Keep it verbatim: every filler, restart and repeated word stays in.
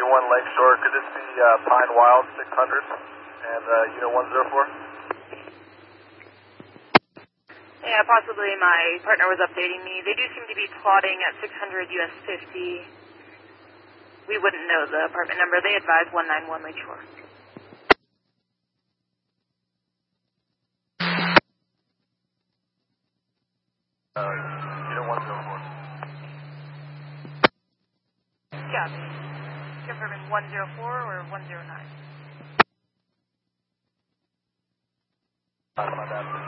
one Lakeshore. Could this be uh, Pine Wild six hundred and uh, Unit one zero four? Yeah, possibly my partner was updating me. They do seem to be plotting at six hundred U S fifty. We wouldn't know the apartment number. They advised one nine one Lakeshore. Uh, Unit one zero four. Yeah. Confirming one zero four or one zero nine? Uh, my bad.